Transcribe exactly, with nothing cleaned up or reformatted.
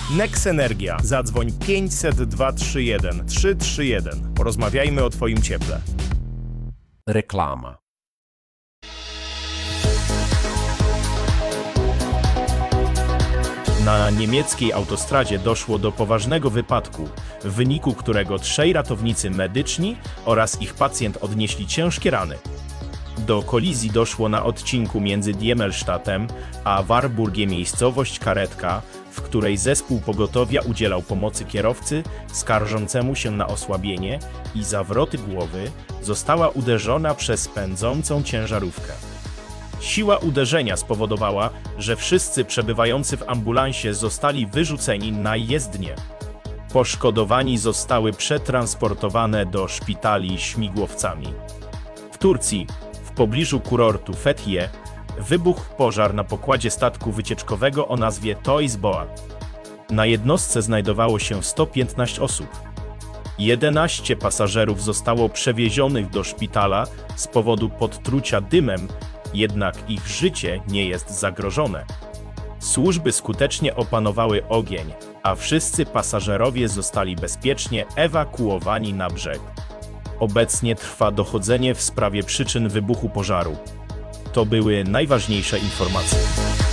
Nexenergia. Zadzwoń pięćset dwa trzy jeden trzy trzy jeden. Porozmawiajmy o Twoim cieple. Reklama. Na niemieckiej autostradzie doszło do poważnego wypadku, w wyniku którego trzej ratownicy medyczni oraz ich pacjent odnieśli ciężkie rany. Do kolizji doszło na odcinku między Diemelstadtem a Warburgiem, miejscowość Karetka, w której zespół pogotowia udzielał pomocy kierowcy skarżącemu się na osłabienie i zawroty głowy, została uderzona przez pędzącą ciężarówkę. Siła uderzenia spowodowała, że wszyscy przebywający w ambulansie zostali wyrzuceni na jezdnię. Poszkodowani zostały przetransportowane do szpitali śmigłowcami. W Turcji, w pobliżu kurortu Fethiye, wybuchł pożar na pokładzie statku wycieczkowego o nazwie Toys Boat. Na jednostce znajdowało się sto piętnaście osób. jedenaście pasażerów zostało przewiezionych do szpitala z powodu podtrucia dymem, jednak ich życie nie jest zagrożone. Służby skutecznie opanowały ogień, a wszyscy pasażerowie zostali bezpiecznie ewakuowani na brzeg. Obecnie trwa dochodzenie w sprawie przyczyn wybuchu pożaru. To były najważniejsze informacje.